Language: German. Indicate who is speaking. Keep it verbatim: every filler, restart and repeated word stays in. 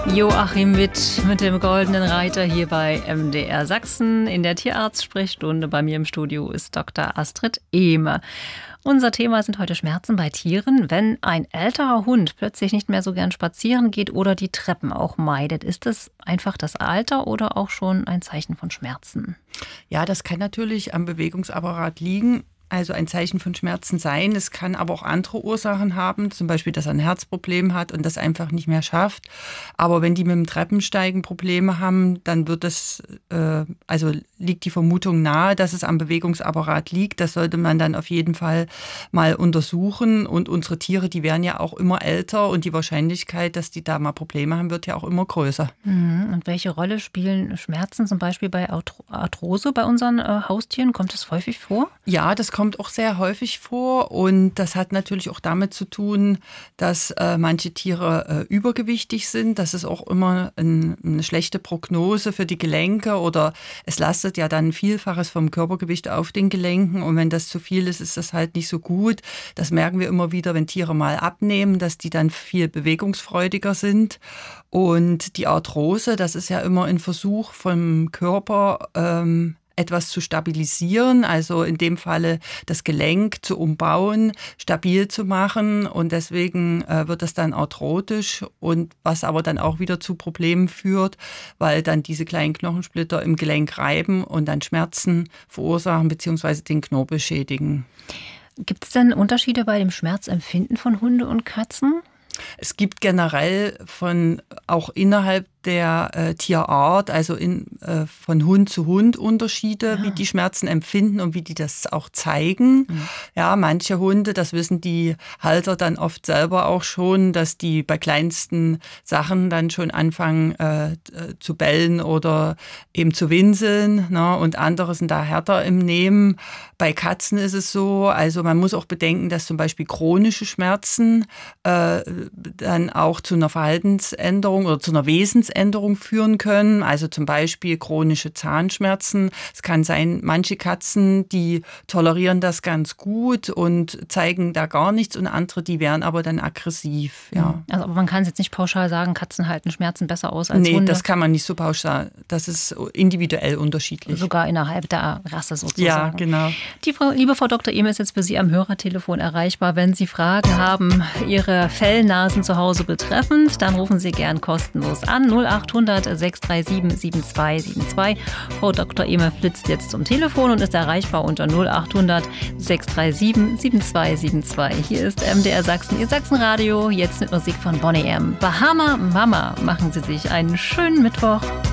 Speaker 1: Joachim Witt mit dem Goldenen Reiter hier bei M D R Sachsen. In der Tierarzt-Sprechstunde bei mir im Studio ist Doktor Astrid Ehme. Unser Thema sind heute Schmerzen bei Tieren. Wenn ein älterer Hund plötzlich nicht mehr so gern spazieren geht oder die Treppen auch meidet, ist das einfach das Alter oder auch schon ein Zeichen von Schmerzen?
Speaker 2: Ja, das kann natürlich am Bewegungsapparat liegen. Also ein Zeichen von Schmerzen sein. Es kann aber auch andere Ursachen haben, zum Beispiel, dass er ein Herzproblem hat und das einfach nicht mehr schafft. Aber wenn die mit dem Treppensteigen Probleme haben, dann wird es, äh, also liegt die Vermutung nahe, dass es am Bewegungsapparat liegt. Das sollte man dann auf jeden Fall mal untersuchen. Und unsere Tiere, die werden ja auch immer älter und die Wahrscheinlichkeit, dass die da mal Probleme haben, wird ja auch immer größer.
Speaker 1: Und welche Rolle spielen Schmerzen zum Beispiel bei Arthrose bei unseren äh, Haustieren? Kommt das häufig vor?
Speaker 2: Ja, das kommt kommt auch sehr häufig vor und das hat natürlich auch damit zu tun, dass äh, manche Tiere äh, übergewichtig sind. Das ist auch immer ein, eine schlechte Prognose für die Gelenke oder es lastet ja dann ein Vielfaches vom Körpergewicht auf den Gelenken und wenn das zu viel ist, ist das halt nicht so gut. Das merken wir immer wieder, wenn Tiere mal abnehmen, dass die dann viel bewegungsfreudiger sind. Und die Arthrose, das ist ja immer ein Versuch vom Körper, ähm, etwas zu stabilisieren, also in dem Falle das Gelenk zu umbauen, stabil zu machen und deswegen äh, wird das dann arthrotisch und was aber dann auch wieder zu Problemen führt, weil dann diese kleinen Knochensplitter im Gelenk reiben und dann Schmerzen verursachen bzw. den Knorpel schädigen.
Speaker 1: Gibt es denn Unterschiede bei dem Schmerzempfinden von Hunde und Katzen?
Speaker 2: Es gibt generell von auch innerhalb der äh, Tierart, also in, äh, von Hund zu Hund Unterschiede, ja. Wie die Schmerzen empfinden und wie die das auch zeigen. Mhm. Ja, manche Hunde, das wissen die Halter dann oft selber auch schon, dass die bei kleinsten Sachen dann schon anfangen äh, zu bellen oder eben zu winseln, ne? Und andere sind da härter im Nehmen. Bei Katzen ist es so, also man muss auch bedenken, dass zum Beispiel chronische Schmerzen äh, dann auch zu einer Verhaltensänderung oder zu einer Wesensänderung Änderung führen können, also zum Beispiel chronische Zahnschmerzen. Es kann sein, manche Katzen, die tolerieren das ganz gut und zeigen da gar nichts und andere, die werden aber dann aggressiv. Ja.
Speaker 1: Also aber man kann jetzt nicht pauschal sagen, Katzen halten Schmerzen besser aus als
Speaker 2: nee,
Speaker 1: Hunde.
Speaker 2: Nee, das kann man nicht so pauschal. Das ist individuell unterschiedlich.
Speaker 1: Sogar innerhalb der Rasse sozusagen.
Speaker 2: Ja, genau.
Speaker 1: Die Frau, liebe Frau Doktor Ehme ist jetzt für Sie am Hörertelefon erreichbar. Wenn Sie Fragen haben, Ihre Fellnasen zu Hause betreffend, dann rufen Sie gern kostenlos an. null achthundert sechs drei sieben sieben zwei sieben zwei. Frau Doktor Ehme flitzt jetzt zum Telefon und ist erreichbar unter null achthundert sechs drei sieben sieben zwei sieben zwei. Hier ist M D R Sachsen, Ihr Sachsenradio, jetzt mit Musik von Boney M. Bahama Mama. Machen Sie sich einen schönen Mittwoch.